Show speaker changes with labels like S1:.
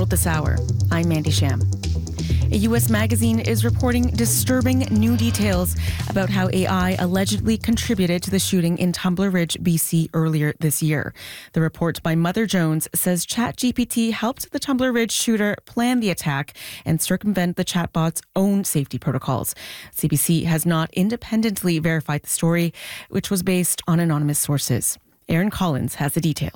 S1: World This Hour. I'm Mandy Sham. A U.S. magazine is reporting disturbing new details about how AI allegedly contributed to the shooting in Tumbler Ridge, BC earlier this year. The report by Mother Jones says ChatGPT helped the Tumbler Ridge shooter plan the attack and circumvent the chatbot's own safety protocols. CBC has not independently verified the story, which was based on anonymous sources. Aaron Collins has the details.